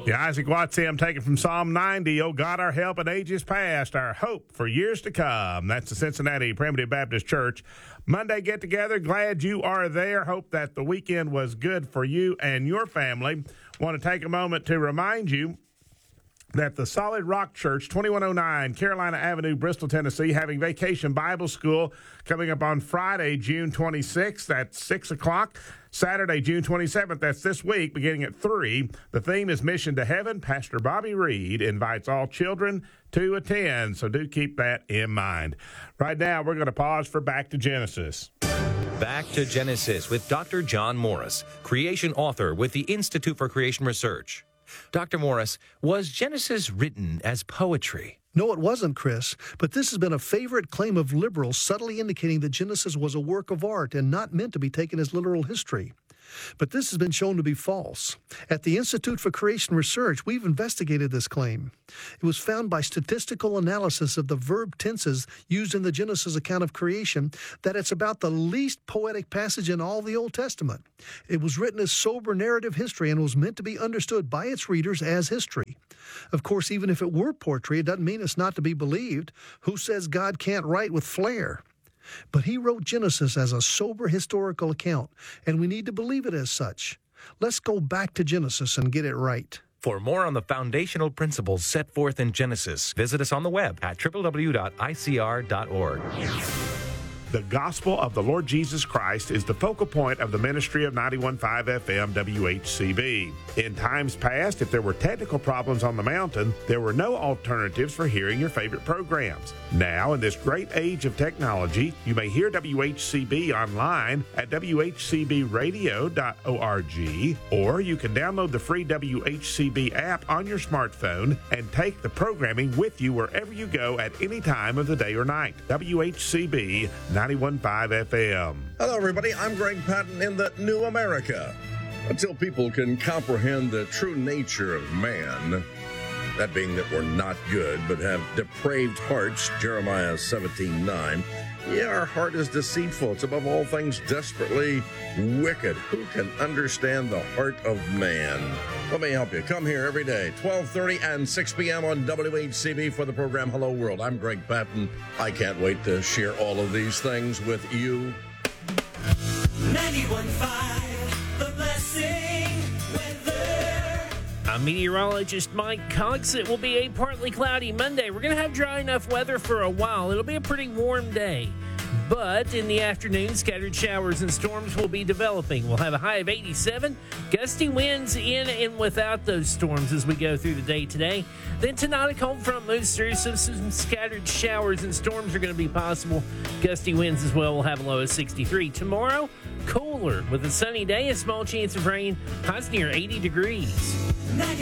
Yeah, Isaac Watts, I'm taking from Psalm 90. Oh, God, our help in ages past, our hope for years to come. That's the Cincinnati Primitive Baptist Church. Monday get-together. Glad you are there. Hope that the weekend was good for you and your family. Want to take a moment to remind you that the Solid Rock Church, 2109 Carolina Avenue, Bristol, Tennessee, having Vacation Bible School coming up on Friday, June 26th at 6 o'clock. Saturday, June 27th, that's this week, beginning at 3. The theme is Mission to Heaven. Pastor Bobby Reed invites all children to attend, so do keep that in mind. Right now, we're going to pause for Back to Genesis. Back to Genesis with Dr. John Morris, creation author with the Institute for Creation Research. Dr. Morris, was Genesis written as poetry? No, it wasn't, Chris, but this has been a favorite claim of liberals, subtly indicating that Genesis was a work of art and not meant to be taken as literal history. But this has been shown to be false. At the Institute for Creation Research, we've investigated this claim. It was found by statistical analysis of the verb tenses used in the Genesis account of creation that it's about the least poetic passage in all the Old Testament. It was written as sober narrative history and was meant to be understood by its readers as history. Of course, even if it were poetry, it doesn't mean it's not to be believed. Who says God can't write with flair? But he wrote Genesis as a sober historical account, and we need to believe it as such. Let's go back to Genesis and get it right. For more on the foundational principles set forth in Genesis, visit us on the web at www.icr.org. The gospel of the Lord Jesus Christ is the focal point of the ministry of 91.5 FM WHCB. In times past, if there were technical problems on the mountain, there were no alternatives for hearing your favorite programs. Now, in this great age of technology, you may hear WHCB online at whcbradio.org, or you can download the free WHCB app on your smartphone and take the programming with you wherever you go at any time of the day or night. WHCB 91.5 FM. Hello, everybody. I'm Greg Patton in the New America. Until people can comprehend the true nature of man, that being that we're not good but have depraved hearts, Jeremiah 17:9. Yeah, our heart is deceitful. It's above all things desperately wicked. Who can understand the heart of man? Let me help you. Come here every day, 12:30 and 6 p.m. on WHCB for the program Hello World. I'm Greg Patton. I can't wait to share all of these things with you. 91.5, The Blessing Weather. I'm meteorologist Mike Cox. It will be a partly cloudy Monday. We're going to have dry enough weather for a while. It'll be a pretty warm day. But in the afternoon, scattered showers and storms will be developing. We'll have a high of 87. Gusty winds in and without those storms as we go through the day today. Then tonight, a cold front moves through, so some scattered showers and storms are going to be possible. Gusty winds as well. We'll have a low of 63. Tomorrow, cooler with a sunny day, a small chance of rain. Highs near 80 degrees.